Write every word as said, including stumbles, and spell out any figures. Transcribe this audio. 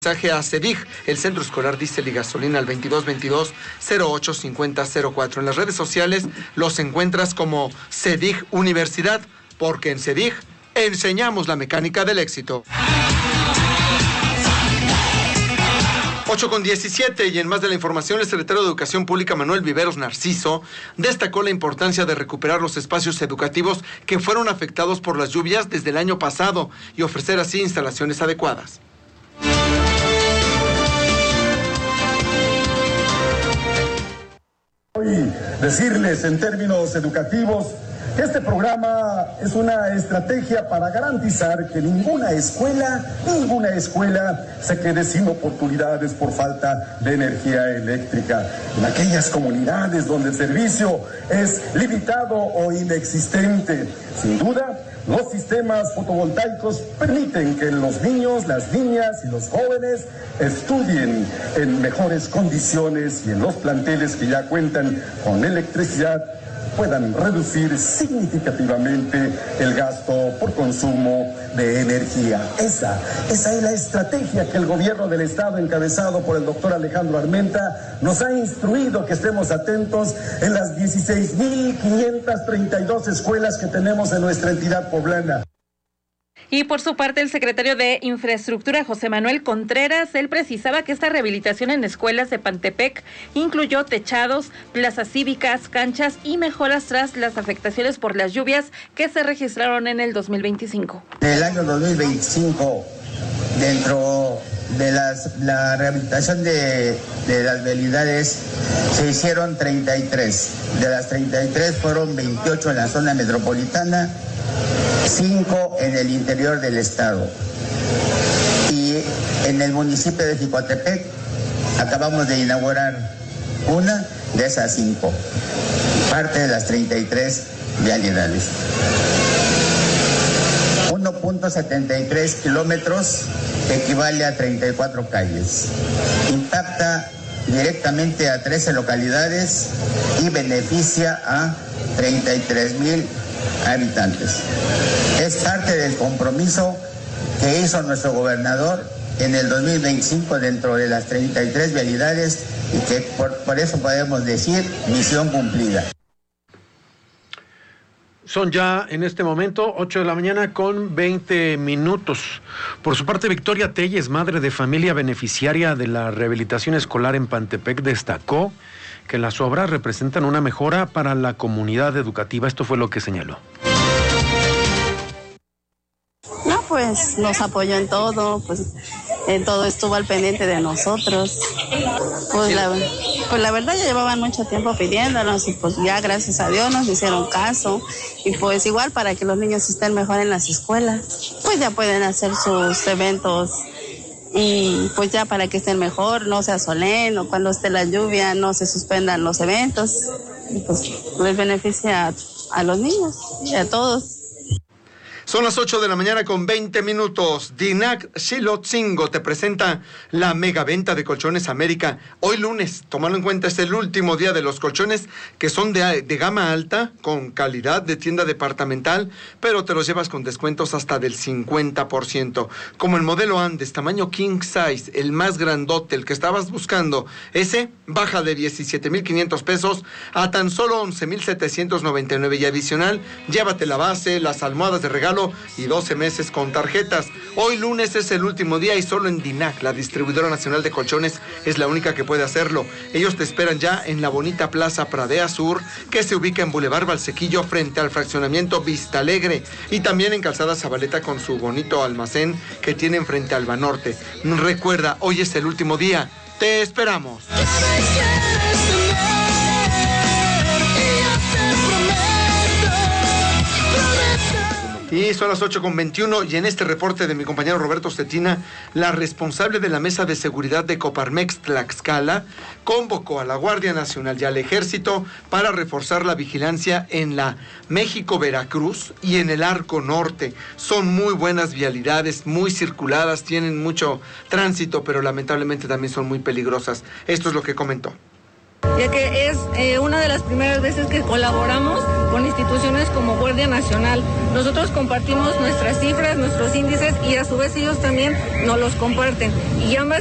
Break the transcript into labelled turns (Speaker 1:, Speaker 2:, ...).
Speaker 1: Mensaje a CEDIG, el Centro Escolar Diésel y Gasolina al veintidós veintidós cero ocho cincuenta cero cuatro. En las redes sociales los encuentras como CEDIG Universidad, porque en CEDIG enseñamos la mecánica del éxito. ocho con diecisiete, y en más de la información, el secretario de Educación Pública, Manuel Viveros Narciso, destacó la importancia de recuperar los espacios educativos que fueron afectados por las lluvias desde el año pasado y ofrecer así instalaciones adecuadas.
Speaker 2: Hoy decirles en términos educativos que este programa es una estrategia para garantizar que ninguna escuela, ninguna escuela se quede sin oportunidades por falta de energía eléctrica. En aquellas comunidades donde el servicio es limitado o inexistente, sin duda, los sistemas fotovoltaicos permiten que los niños, las niñas y los jóvenes estudien en mejores condiciones y en los planteles que ya cuentan con electricidad puedan reducir significativamente el gasto por consumo de energía. Esa, esa es la estrategia que el gobierno del estado, encabezado por el doctor Alejandro Armenta, nos ha instruido que estemos atentos en las dieciséis mil quinientas treinta y dos escuelas que tenemos en nuestra entidad poblana.
Speaker 3: Y por su parte, el secretario de Infraestructura, José Manuel Contreras, él precisaba que esta rehabilitación en escuelas de Pantepec incluyó techados, plazas cívicas, canchas y mejoras tras las afectaciones por las lluvias que se registraron en el dos mil veinticinco.
Speaker 4: En el año dos mil veinticinco, dentro de las, la rehabilitación de, de las vialidades, se hicieron treinta y tres. De las treinta y tres fueron veintiocho en la zona metropolitana, cinco en el interior del estado. Y en el municipio de Jicoatepec acabamos de inaugurar una de esas cinco, parte de las treinta y tres vialidades. uno punto setenta y tres kilómetros equivale a treinta y cuatro calles. Impacta directamente a trece localidades y beneficia a treinta y tres mil habitantes. Es parte del compromiso que hizo nuestro gobernador en el dos mil veinticinco dentro de las treinta y tres vialidades, y que por, por eso podemos decir misión cumplida.
Speaker 5: Son ya en este momento ocho de la mañana con veinte minutos. Por su parte, Victoria Telles, madre de familia beneficiaria de la rehabilitación escolar en Pantepec, destacó que las obras representan una mejora para la comunidad educativa. Esto fue lo que señaló.
Speaker 6: No, pues nos apoyó en todo, pues en todo estuvo al pendiente de nosotros. Pues la, pues la verdad ya llevaban mucho tiempo pidiéndonos y pues ya gracias a Dios nos hicieron caso. Y pues igual para que los niños estén mejor en las escuelas, pues ya pueden hacer sus eventos y pues ya para que estén mejor, no se asolen, o cuando esté la lluvia no se suspendan los eventos, y pues les beneficia a, a los niños y a todos.
Speaker 1: Son las ocho de la mañana con veinte minutos. Dinac Xilotzingo te presenta la mega venta de Colchones América. Hoy lunes, tomando en cuenta, es el último día de los colchones que son de, de gama alta, con calidad de tienda departamental, pero te los llevas con descuentos hasta del cincuenta por ciento. Como el modelo Andes, tamaño King Size, el más grandote, el que estabas buscando. Ese baja de diecisiete mil quinientos pesos a tan solo once mil setecientos noventa y nueve. Y adicional, llévate la base, las almohadas de regalo y doce meses con tarjetas. Hoy lunes es el último día y solo en Dinac, la distribuidora nacional de colchones, es la única que puede hacerlo. Ellos te esperan ya en la bonita Plaza Pradea Sur, que se ubica en Boulevard Valsequillo, frente al fraccionamiento Vista Alegre, y también en Calzada Zabaleta con su bonito almacén que tienen frente al Banorte. Recuerda, hoy es el último día. Te esperamos. Y son las ocho con veintiuno, y en este reporte de mi compañero Roberto Cetina, la responsable de la Mesa de Seguridad de Coparmex Tlaxcala convocó a la Guardia Nacional y al Ejército para reforzar la vigilancia en la México-Veracruz y en el Arco Norte. Son muy buenas vialidades, muy circuladas, tienen mucho tránsito, pero lamentablemente también son muy peligrosas. Esto es lo que comentó.
Speaker 7: ya que es eh, una de las primeras veces que colaboramos con instituciones como Guardia Nacional. Nosotros compartimos nuestras cifras, nuestros índices y a su vez ellos también nos los comparten. Y ambas